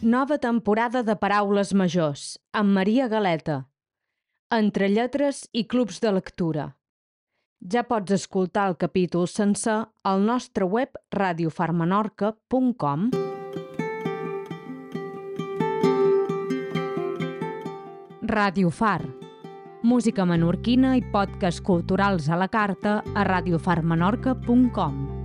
Nova temporada de Paraules Majors, amb Maria Galeta. Entre lletres i clubs de lectura. Ja pots escoltar el capítol sencer al nostre web radiofarmenorca.com. Ràdio Far. Música menorquina i podcasts culturals a la carta a radiofarmenorca.com.